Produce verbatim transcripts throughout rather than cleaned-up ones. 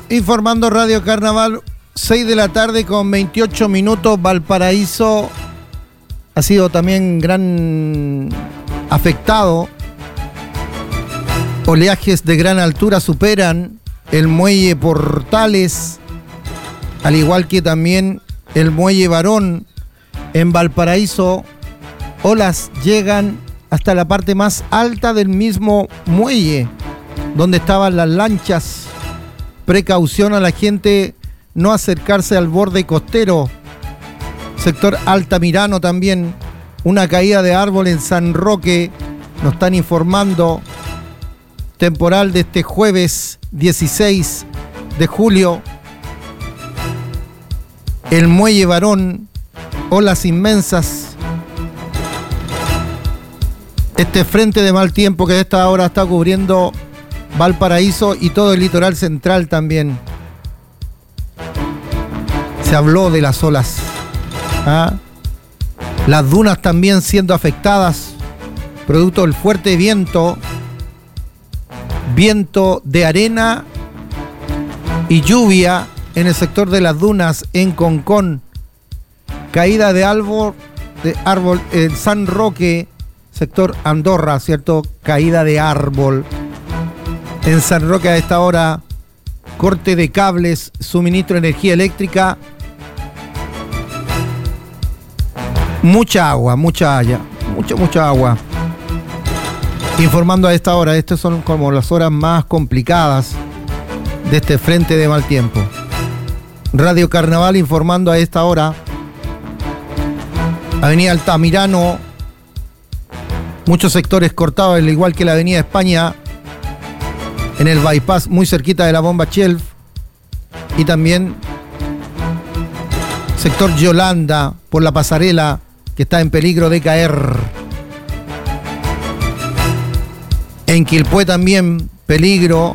informando Radio Carnaval, seis de la tarde con veintiocho minutos. Valparaíso ha sido también gran afectado. Oleajes de gran altura superan el muelle Portales, al igual que también el muelle Barón. En Valparaíso, olas llegan hasta la parte más alta del mismo muelle, donde estaban las lanchas. Precaución a la gente no acercarse al borde costero. Sector Altamirano también, una caída de árbol en San Roque, nos están informando. Temporal de este jueves dieciséis de julio. El muelle Barón, olas inmensas. Este frente de mal tiempo que a esta hora está cubriendo Valparaíso y todo el litoral central también. Se habló de las olas. ¿Ah? Las dunas también siendo afectadas, producto del fuerte viento. Viento de arena y lluvia en el sector de las dunas en Concón. Caída de árbol, de árbol en San Roque, sector Andorra, ¿cierto? Caída de árbol. En San Roque a esta hora, corte de cables, suministro de energía eléctrica. Mucha agua, mucha haya, mucha, mucha agua. Informando a esta hora, estas son como las horas más complicadas de este frente de mal tiempo. Radio Carnaval informando a esta hora. Avenida Altamirano, muchos sectores cortados, al igual que la Avenida España, en el bypass muy cerquita de la bomba Shelf, y también sector Yolanda por la pasarela, que está en peligro de caer. En Quilpué también peligro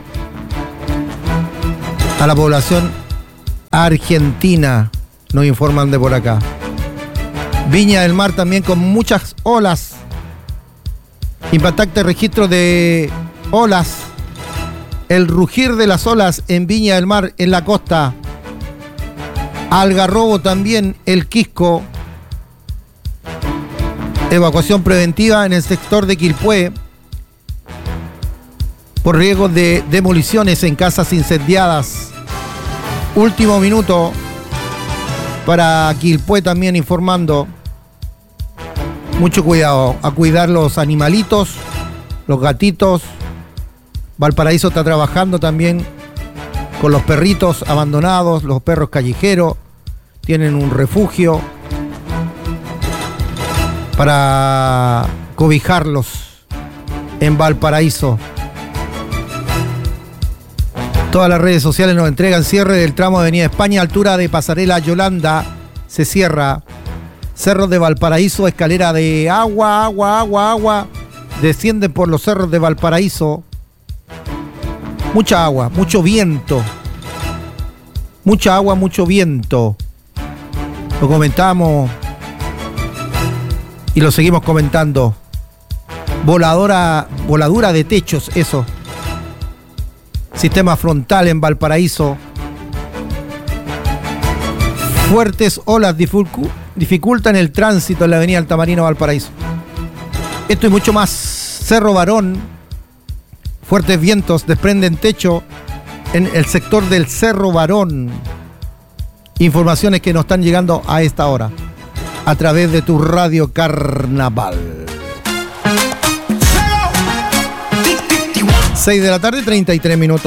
a la población argentina, nos informan de por acá. Viña del Mar también con muchas olas. Impactante registro de olas. El rugir de las olas en Viña del Mar, en la costa. Algarrobo también, el Quisco. Evacuación preventiva en el sector de Quilpué por riesgo de demoliciones en casas incendiadas. Último minuto para Quilpué también informando. Mucho cuidado, a cuidar los animalitos, los gatitos. Valparaíso está trabajando también con los perritos abandonados, los perros callejeros. Tienen un refugio para cobijarlos en Valparaíso. Todas las redes sociales nos entregan cierre del tramo de Avenida España, altura de Pasarela Yolanda, se cierra. Cerros de Valparaíso, escalera de agua, agua, agua, agua. Descienden por los cerros de Valparaíso. Mucha agua, mucho viento. Mucha agua, mucho viento. Lo comentamos y lo seguimos comentando. Voladora, voladura de techos, eso. Sistema frontal en Valparaíso. Fuertes olas dificu- dificultan el tránsito en la avenida Altamirano Valparaíso. Esto y mucho más. Cerro Barón. Fuertes vientos desprenden techo en el sector del Cerro Barón. Informaciones que nos están llegando a esta hora a través de tu Radio Carnaval. seis de la tarde, treinta y tres minutos.